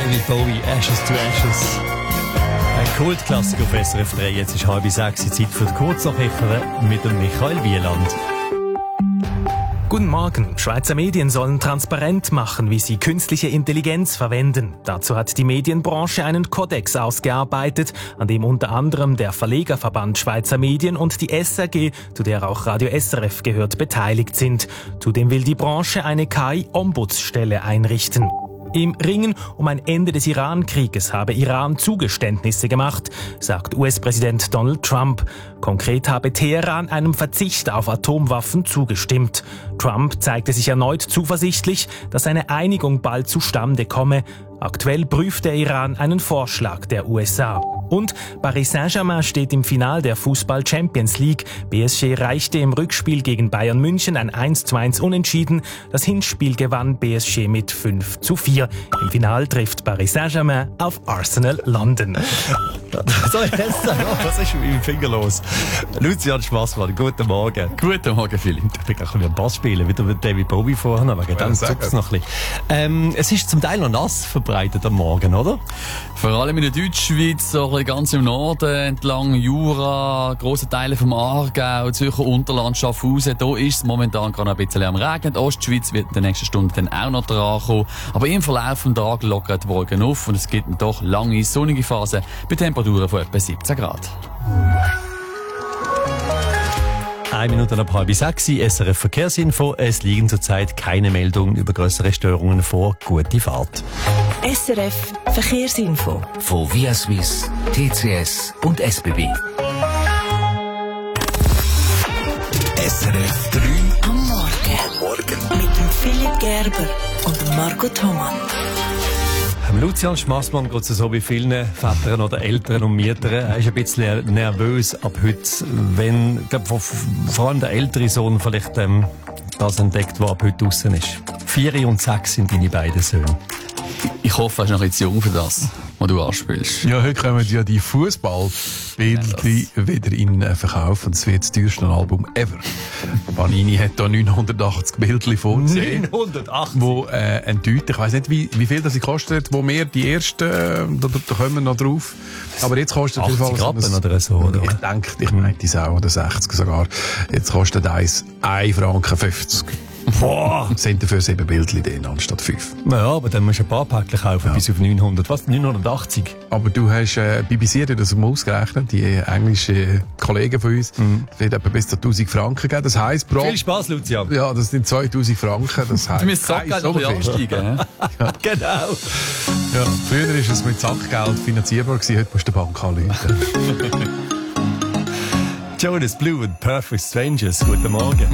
David Bowie, Ashes to Ashes. Ein Kultklassiker auf SRF 3. Jetzt ist 5:30, Zeit für die Kurznachrichten mit dem Michael Wieland. Guten Morgen. Schweizer Medien sollen transparent machen, wie sie künstliche Intelligenz verwenden. Dazu hat die Medienbranche einen Kodex ausgearbeitet, an dem unter anderem der Verlegerverband Schweizer Medien und die SRG, zu der auch Radio SRF gehört, beteiligt sind. Zudem will die Branche eine KI-Ombudsstelle einrichten. Im Ringen um ein Ende des Iran-Krieges habe Iran Zugeständnisse gemacht, sagt US-Präsident Donald Trump. Konkret habe Teheran einem Verzicht auf Atomwaffen zugestimmt. Trump zeigte sich erneut zuversichtlich, dass eine Einigung bald zustande komme. Aktuell prüft der Iran einen Vorschlag der USA. Und Paris Saint-Germain steht im Final der Fußball-Champions League. PSG reichte im Rückspiel gegen Bayern München ein 1:1 Unentschieden. Das Hinspiel gewann PSG mit 5:4. Im Final trifft Paris Saint-Germain auf Arsenal London. So, jetzt was ist mit meinem Finger los? Lucian Schmassmann, guten Morgen. Guten Morgen, Philipp. Ich bin gleich wieder Bass spielen, wieder mit David Bowie vorhin, aber dann zuckt's noch ein bisschen. Es ist zum Teil noch nass verbreitet am Morgen, oder? Vor allem in der Deutschschweiz, so ein bisschen ganz im Norden, entlang Jura, grosse Teile vom Aargau, Zürcher Unterland, Schaffhausen. Da ist es momentan gerade ein bisschen am Regen. Die Ostschweiz wird in den nächsten Stunden dann auch noch dran kommen. Aber im Verlauf des Tages lockern die Wolken auf und es gibt doch lange sonnige Phasen bei Temperaturen von etwa 17 Grad. 1 Minute ab 5:30, SRF Verkehrsinfo. Es liegen zurzeit keine Meldungen über größere Störungen vor. Gute Fahrt. SRF Verkehrsinfo. Von Via Suisse, TCS und SBB. SRF 3 Am Morgen. Mit dem Philipp Gerber und dem Marco Thomann. Lucian Schmassmann geht es so wie vielen Vätern oder Eltern und Müttern. Er ist ein bisschen nervös ab heute, wenn vor allem der ältere Sohn vielleicht das entdeckt, was ab heute draussen ist. 4 und 6 sind deine beiden Söhne. Ich hoffe, er ist noch ein bisschen zu jung für das, was du anspielst. Ja, heute kommen ja die Fußballbilder wieder in Verkauf und es wird das teuerste Album ever. Panini hat da 980 Bildchen vorgesehen. 980? Wo enttäuscht. Ich weiss nicht, wie viel das sie kostet, wo wir die ersten, da kommen wir noch drauf. Aber jetzt kostet 80 Rappen oder so, oder? Ich meinte es auch, oder 60 sogar. Jetzt kostet eins 1,50 Franken. Boah! Sind dafür 7 Bildchen drin, anstatt 5. Ja, aber dann musst du ein paar Päckchen kaufen, bis auf 900. Was? 980? Aber du hast, BBC hat das mal ausgerechnet, die englischen Kollegen von uns, wird etwa bis zu 1000 Franken geben. Das heisst, Viel Spaß, Lucian. Ja, das sind 2000 Franken. Das heisst, Du musst Sackgeld noch ansteigen. Ja. Genau. Ja, früher war es mit Sackgeld finanzierbar gewesen, heute musst du die Bank anrufen. Jonas Blue und Perfect Strangers. Guten Morgen.